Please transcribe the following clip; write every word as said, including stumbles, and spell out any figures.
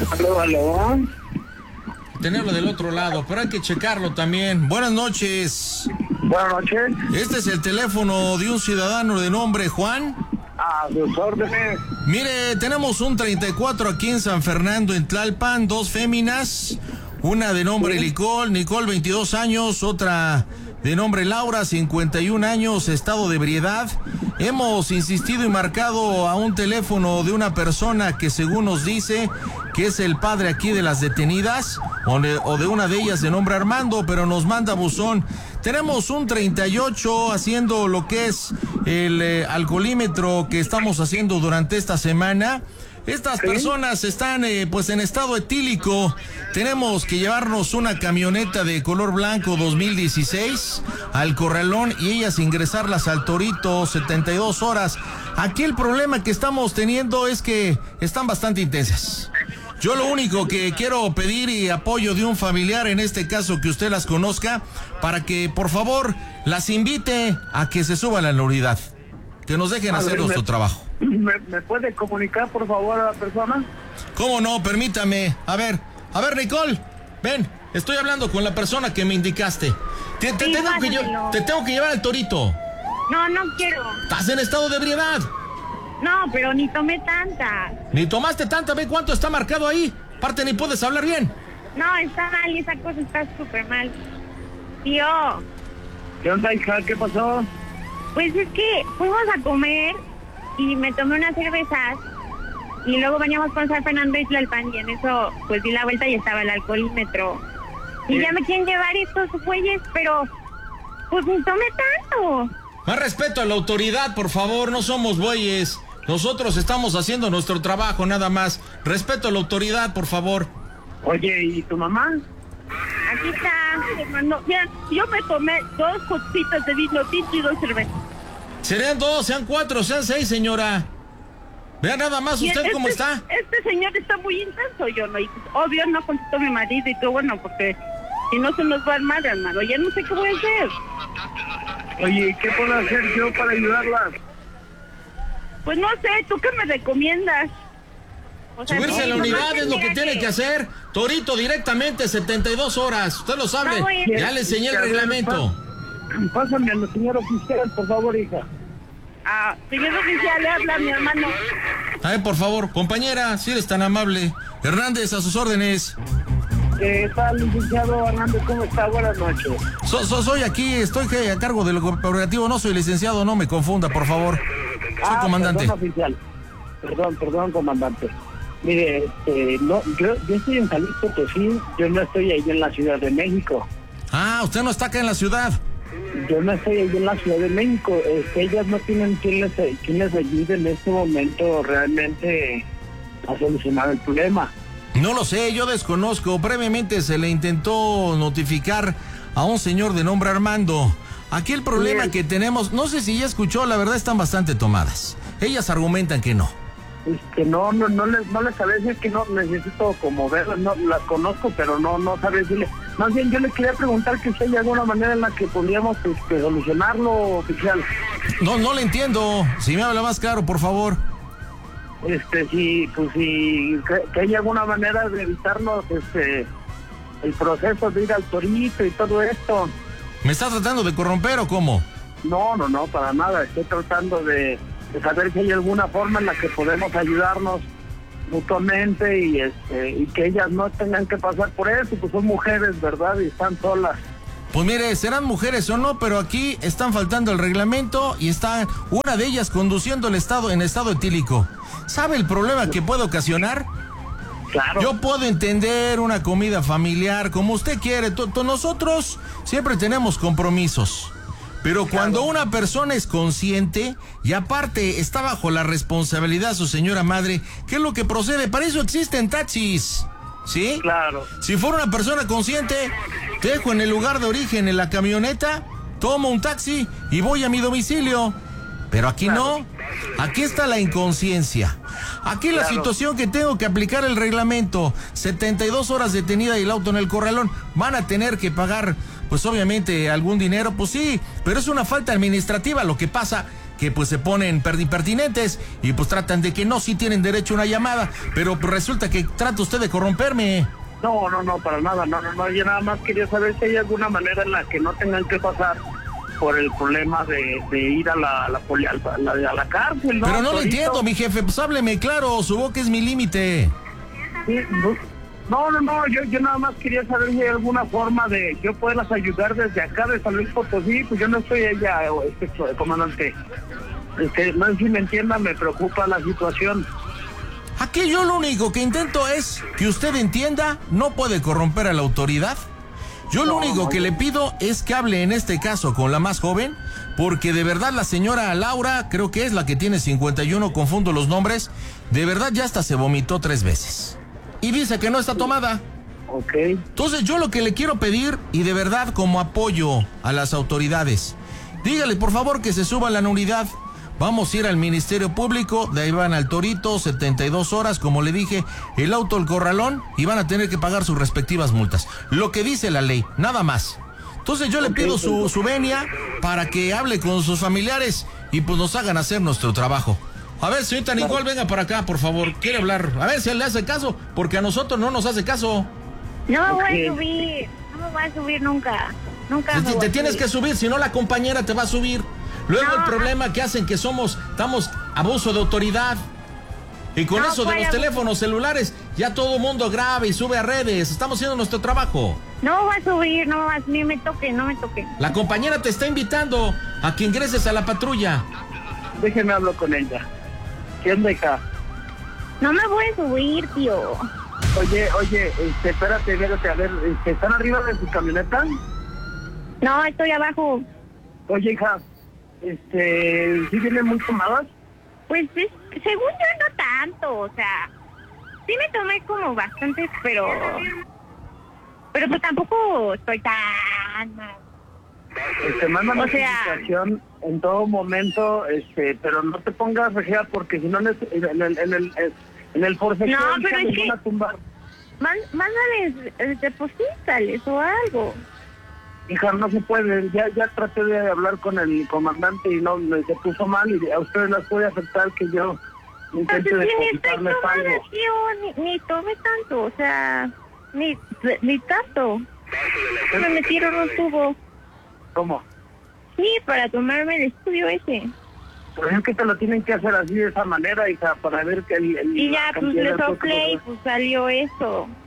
Aló, aló. Tenerlo del otro lado, pero hay que checarlo también. Buenas noches. Buenas noches. Este es el teléfono de un ciudadano de nombre Juan. A sus órdenes. Mire, tenemos un treinta y cuatro aquí en San Fernando, en Tlalpan, dos féminas, una de nombre Sí. Nicole, Nicole veintidós años, otra de nombre Laura, cincuenta y un años, estado de ebriedad. Hemos insistido y marcado a un teléfono de una persona que según nos dice que es el padre aquí de las detenidas, o de, o de una de ellas de nombre Armando, pero nos manda buzón. Tenemos un treinta y ocho haciendo lo que es el eh, alcoholímetro que estamos haciendo durante esta semana. Estas ¿Sí? personas están eh, pues en estado etílico. Tenemos que llevarnos una camioneta de color blanco dos mil dieciséis al Corralón y ellas ingresarlas al Torito setenta y dos horas. Aquí el problema que estamos teniendo es que están bastante intensas. Yo lo único que quiero pedir y apoyo de un familiar, en este caso que usted las conozca, para que por favor las invite a que se suban a la unidad, que nos dejen A hacer ver, nuestro me- trabajo. ¿Me, ¿Me puede comunicar, por favor, a la persona? ¿Cómo no? Permítame. A ver, a ver, Nicole, ven, estoy hablando con la persona que me indicaste. Te, te Sí, tengo que lle- pásamelo. te tengo que llevar al Torito. No, no quiero. Estás en estado de ebriedad. No, pero ni tomé tanta. Ni tomaste tanta, ve cuánto está marcado ahí. Aparte ni puedes hablar bien. No, está mal, esa cosa está súper mal. Tío, ¿Qué onda, hija? ¿Qué pasó? pues es que fuimos a comer y me tomé unas cervezas y luego veníamos con San Fernando y Tlalpan y en eso pues di la vuelta y estaba el alcoholímetro. Y Sí. ya me quieren llevar estos güeyes, pero pues ni tomé tanto. Más respeto a la autoridad, por favor, no somos bueyes. Nosotros estamos haciendo nuestro trabajo, nada más. Respeto a la autoridad, por favor. Oye, ¿y tu mamá? Aquí está, hermano. Mira, yo me tomé dos copitas de vino tinto y dos cervezas. Sean dos, sean cuatro, sean seis, señora. Vea nada más Y usted este- cómo está. Este señor está muy intenso, yo no. Y pues, obvio no contestó mi marido y todo, bueno, porque si no se nos va a armar, hermano. Ya no sé qué voy a hacer. Oye, ¿qué puedo hacer yo para ayudarlas? Pues no sé, ¿tú qué me recomiendas? O sea, Subirse a sí, la nomás unidad es lo que tendría tiene que hacer. Torito directamente, setenta y dos horas. Usted lo sabe. No, güey. Ya le enseñé el A ver, reglamento. pa- Pásame a la señora oficial, por favor, hija. Ah, señor oficial, le habla a mi hermano. A ver, por favor, compañera, si eres tan amable. Hernández, a sus órdenes. ¿Qué tal, licenciado Hernández? ¿Cómo está? Buenas noches. So- so- soy aquí, estoy que- a cargo del corporativo. No soy licenciado, no me confunda, por favor. Soy Ah, comandante. Perdón, oficial. Perdón, perdón, comandante. Mire, este, no, yo, yo estoy en Jalisco, pues sí, yo no estoy ahí en la Ciudad de México. Ah, usted no está acá en la ciudad. Yo no estoy ahí en la Ciudad de México. Este, ellas no tienen quien les, quien les ayude en este momento realmente a solucionar el problema. No lo sé, yo desconozco. Previamente se le intentó notificar a un señor de nombre Armando. Aquí el problema Bien. que tenemos, no sé si ya escuchó, la verdad están bastante tomadas. Ellas argumentan que no. Este, no, no, no les, no les sabré decir que no necesito como verlas, no las conozco, pero no, no sabré decirle. Más bien yo le quería preguntar que si hay alguna manera en la que podríamos este, solucionarlo, oficial. No, no le entiendo. Si me habla más claro, por favor. Este, si, pues si, que, que hay alguna manera de evitarnos, este, el proceso de ir al Torito y todo esto. ¿Me está tratando de corromper o cómo? No, no, no, para nada. Estoy tratando de, de saber si hay alguna forma en la que podemos ayudarnos mutuamente y este y que ellas no tengan que pasar por eso, pues son mujeres, ¿verdad? Y están solas. Pues mire, serán mujeres o no, pero aquí están faltando el reglamento y está una de ellas conduciendo el estado en estado etílico. ¿Sabe el problema que puede ocasionar? Claro. Yo puedo entender una comida familiar como usted quiere. To- to- Nosotros siempre tenemos compromisos. Pero cuando una persona es consciente y aparte está bajo la responsabilidad de su señora madre, ¿qué es lo que procede? Para eso existen taxis, ¿sí? Claro. Si fuera una persona consciente, dejo en el lugar de origen en la camioneta, tomo un taxi y voy a mi domicilio. Pero aquí Claro. no. Aquí está la inconsciencia. Aquí la Claro. situación que tengo que aplicar el reglamento. setenta y dos horas detenida y el auto en el corralón. Van a tener que pagar, pues obviamente, algún dinero. Pues sí, pero es una falta administrativa. Lo que pasa que pues se ponen impertinentes y pues tratan de que no, sí tienen derecho a una llamada, pero pues resulta que trata usted de corromperme. No, no, no, para nada, no, no, no, yo nada más quería saber si hay alguna manera en la que no tengan que pasar por el problema de, de ir a la, a la, a la, a la cárcel, ¿no? Pero no lo Ahorita. entiendo, mi jefe, pues hábleme claro, su boca es mi límite. Sí, no, no, no, yo, yo nada más quería saber si hay alguna forma de yo poderlas ayudar desde acá de San Luis Potosí, pues yo no estoy ella, este, comandante. Este, no sé si me entienda, me preocupa la situación. Aquí yo lo único que intento es que usted entienda, no puede corromper a la autoridad. Yo lo único que le pido es que hable en este caso con la más joven, porque de verdad la señora Laura, creo que es la que tiene cincuenta y uno, confundo los nombres, de verdad ya hasta se vomitó tres veces. Y dice que no está tomada. Ok. Entonces yo lo que le quiero pedir, y de verdad como apoyo a las autoridades, dígale por favor que se suba a la unidad. Vamos a ir al Ministerio Público, de ahí van al Torito, setenta y dos horas, como le dije, el auto al corralón, y van a tener que pagar sus respectivas multas. Lo que dice la ley, nada más. Entonces yo le pido su, su venia para que hable con sus familiares y pues nos hagan hacer nuestro trabajo. A ver, señorita Nicole, venga para acá, por favor, quiere hablar. A ver si él le hace caso, porque a nosotros no nos hace caso. No me voy Okay. a subir, no me voy a subir nunca, nunca me Te, voy te a tienes subir. que subir, si no la compañera te va a subir. Luego No. el problema que hacen que somos, estamos abuso de autoridad. Y con No, eso de ¿cuál los abuso? teléfonos celulares, ya todo el mundo graba y sube a redes. Estamos haciendo nuestro trabajo. No me voy a subir, no me voy a subir, me toque, no me toque. La compañera te está invitando a que ingreses a la patrulla. Déjeme hablar con ella. ¿Quién deja? No me voy a subir, tío. Oye, oye, este, espérate, espérate, a ver, este, ¿están arriba de su camioneta? No, estoy abajo. Oye, hija, este, ¿sí vienen muy tomadas? Pues es, según yo no tanto, o sea, sí me tomé como bastante, pero... Pero pues tampoco estoy tan mal. Este, mándame O la sea- situación en todo momento, este, pero no te pongas regia porque si no en el, en el, en el, en el forcejeo No, ahorita pero nos es que- van a tumbar. Man, mándales, eh, deposítales o algo. Hija, no se puede, ya ya traté de hablar con el comandante y no, me se puso mal y a ustedes les puede afectar que yo intente Entonces, ni estoy depositarles tomada, algo. tío, ni, ni tomé tanto, o sea, ni, ni tanto. Me metieron un tubo. ¿Cómo? Sí, para tomarme el estudio ese. Pues es que te lo tienen que hacer así de esa manera, hija, para ver que el... el Y la ya, pues cantidad le de alcohol que soplé y nos- pues salió eso.